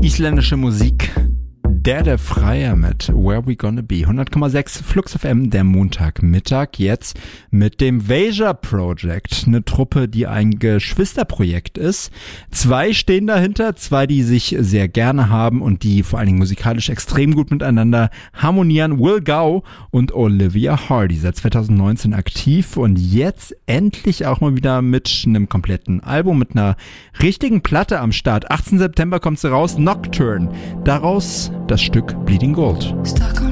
Isländische Musik. Der Freier mit Where We Gonna Be. 100,6 Flux FM, der Montagmittag. Jetzt mit dem Veja Project. Eine Truppe, die ein Geschwisterprojekt ist. 2 stehen dahinter, 2, die sich sehr gerne haben und die vor allen Dingen musikalisch extrem gut miteinander harmonieren. Will Gau und Olivia Hardy. Seit 2019 aktiv und jetzt endlich auch mal wieder mit einem kompletten Album, mit einer richtigen Platte am Start. 18. September kommt sie raus. Nocturne. Daraus das Stück Bleeding Gold. Stuck